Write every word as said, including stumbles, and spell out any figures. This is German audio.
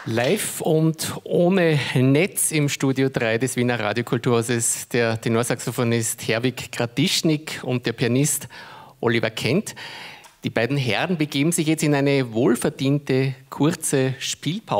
Live und ohne Netz im Studio drei des Wiener Radiokulturhauses der Tenorsaxophonist Herwig Gradischnik und der Pianist Oliver Kent. Die beiden Herren begeben sich jetzt in eine wohlverdiente kurze Spielpause.